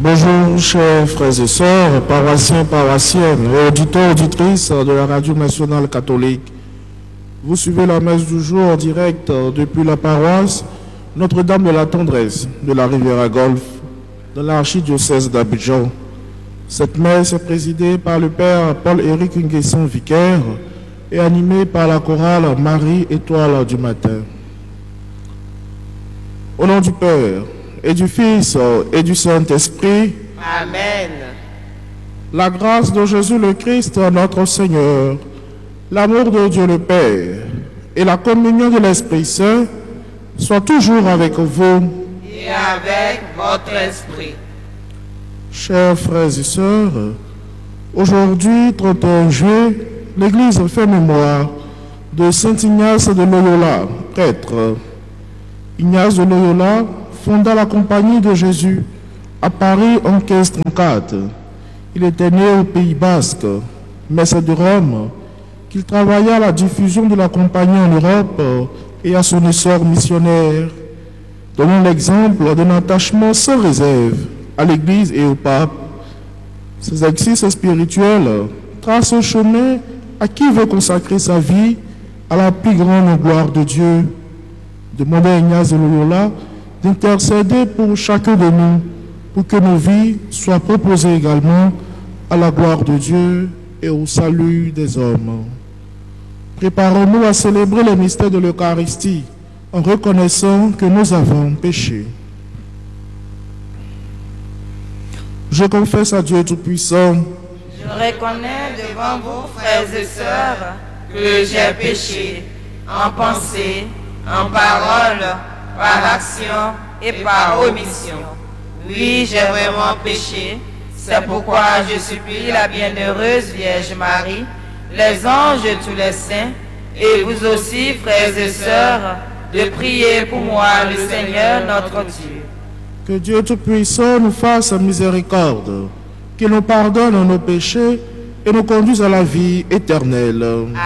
Bonjour, chers frères et sœurs, paroissiens, paroissiennes et auditeurs, auditrices de la Radio Nationale Catholique. Vous suivez la messe du jour en direct depuis la paroisse Notre-Dame de la Tendresse de la Riviera Golfe, dans l'archidiocèse d'Abidjan. Cette messe est présidée par le Père Paul-Éric Nguesson, vicaire, et animée par la chorale Marie Étoile du matin. Au nom du Père, et du Fils, et du Saint-Esprit. Amen. La grâce de Jésus le Christ, notre Seigneur, l'amour de Dieu le Père, et la communion de l'Esprit Saint, soient toujours avec vous. Et avec votre esprit. Chers frères et sœurs, aujourd'hui, 31 juillet, l'Église fait mémoire de Saint Ignace de Loyola, prêtre. Ignace de Loyola fonda la Compagnie de Jésus à Paris en 1534. Il était né au Pays Basque, mais c'est de Rome qu'il travailla à la diffusion de la Compagnie en Europe et à son essor missionnaire, donnant l'exemple d'un attachement sans réserve à l'Église et au pape. Ces exercices spirituels tracent un chemin à qui veut consacrer sa vie à la plus grande gloire de Dieu. Demandez à Ignace de Loyola d'intercéder pour chacun de nous, pour que nos vies soient proposées également à la gloire de Dieu et au salut des hommes. Préparons-nous à célébrer les mystères de l'Eucharistie en reconnaissant que nous avons péché. Je confesse à Dieu Tout-Puissant. Je reconnais devant vous, frères et sœurs, que j'ai péché en pensée, en parole, par action et par omission. Oui, j'ai vraiment péché. C'est pourquoi je supplie la bienheureuse Vierge Marie, les anges et tous les saints, et vous aussi, frères et sœurs, de prier pour moi, le Seigneur notre Dieu. Que Dieu Tout-Puissant nous fasse miséricorde, qu'il nous pardonne nos péchés et nous conduise à la vie éternelle.